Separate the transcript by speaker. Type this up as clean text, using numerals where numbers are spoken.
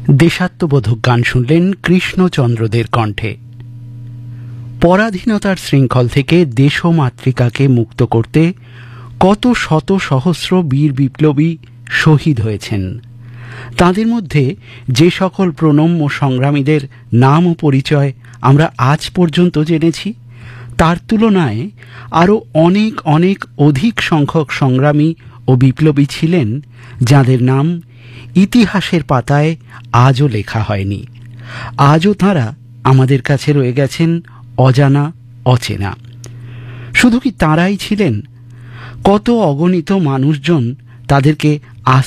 Speaker 1: দেশাত্মবোধক গান শুনলেন কৃষ্ণচন্দ্রদের কণ্ঠে। পরাধীনতার শৃঙ্খল থেকে দেশ ও মাতৃকাকে মুক্ত করতে কত শত সহস্র বীর বিপ্লবী শহীদ হয়েছেন। তাদের মধ্যে যে সকল প্রণম্য সংগ্রামীদের নাম ও পরিচয় আমরা আজ পর্যন্ত জেনেছি, তার তুলনায় আরও অনেক অনেক অধিক সংখ্যক সংগ্রামী ও বিপ্লবী ছিলেন যাদের নাম ইতিহাসের পাতায় আজও লেখা হয়নি। আজও তাঁরা আমাদের কাছে রয়ে গেছেন অজানা, অচেনা। শুধু কি তাঁরাই ছিলেন? কত অগণিত মানুষজন তাদেরকে